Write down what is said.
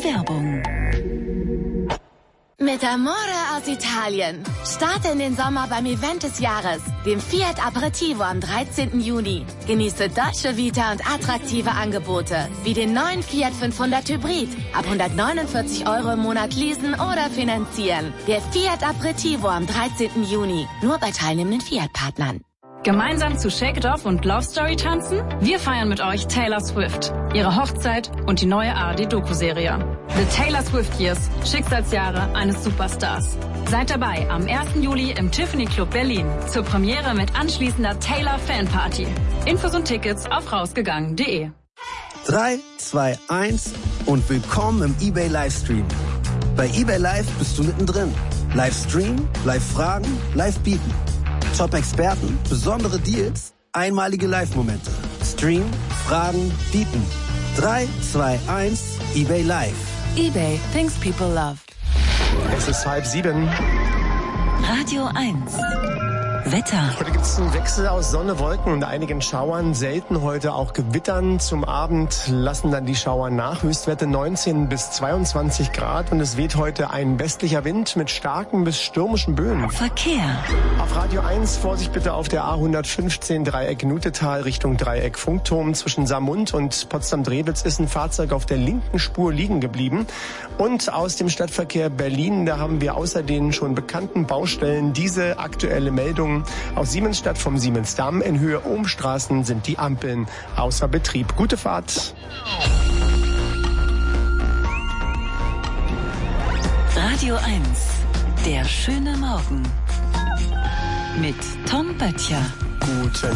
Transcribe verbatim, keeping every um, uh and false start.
Werbung. Mit Amore aus Italien. Starte in den Sommer beim Event des Jahres, dem Fiat Aperitivo am dreizehnten Juni. Genieße Dolce Vita und attraktive Angebote, wie den neuen Fiat fünfhundert Hybrid. Ab hundertneunundvierzig Euro im Monat leasen oder finanzieren. Der Fiat Aperitivo am dreizehnten Juni. Nur bei teilnehmenden Fiat-Partnern. Gemeinsam zu Shake It Off und Love Story tanzen? Wir feiern mit euch Taylor Swift, ihre Hochzeit und die neue A R D-Doku-Serie. The Taylor Swift Years, Schicksalsjahre eines Superstars. Seid dabei am ersten Juli im Tiffany Club Berlin zur Premiere mit anschließender Taylor Fanparty. Infos und Tickets auf rausgegangen punkt de. drei, zwei, eins und willkommen im eBay Livestream. Bei eBay Live bist du mittendrin. Livestream, Live-Fragen, Live-Bieten. Top-Experten, besondere Deals, einmalige Live-Momente. Stream, Fragen, Bieten. drei, zwei, eins, eBay Live. eBay, things people love. Es ist halb sieben. Radio eins. Wetter. Heute gibt es einen Wechsel aus Sonne, Wolken und einigen Schauern. Selten heute auch Gewittern. Zum Abend lassen dann die Schauer nach. Höchstwerte neunzehn bis zweiundzwanzig Grad. Und es weht heute ein westlicher Wind mit starken bis stürmischen Böen. Verkehr. Auf Radio eins, Vorsicht bitte auf der A hundertfünfzehn Dreieck Nutetal Richtung Dreieck Funkturm. Zwischen Saarmund und Potsdam-Drewitz ist ein Fahrzeug auf der linken Spur liegen geblieben. Und aus dem Stadtverkehr Berlin, da haben wir außer den schon bekannten Baustellen diese aktuelle Meldung. Aus Siemensstadt vom Siemensdamm in Höhe Ohmstraßen sind die Ampeln außer Betrieb. Gute Fahrt. Radio eins. Der schöne Morgen. Mit Tom Böttcher. Guten